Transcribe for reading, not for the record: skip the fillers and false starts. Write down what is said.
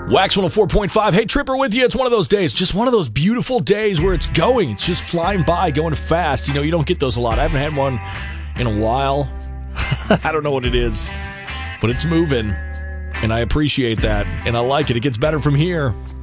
Wax 104.5. Hey, Tripper with you. It's one of those days, just one of those beautiful days where it's going. It's just flying by, going fast. You don't get those a lot. I haven't had one in a while. I don't know what it is, but it's moving, and I appreciate that, and I like it. It gets better from here.